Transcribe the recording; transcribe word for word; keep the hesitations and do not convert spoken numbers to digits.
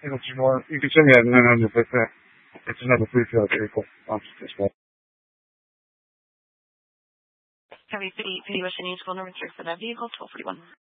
You know, do you want, you can send me a nine hundred, but uh, it's another three field vehicle. Um, as well. Heavy City, City Western School number three for that vehicle, twelve forty-one.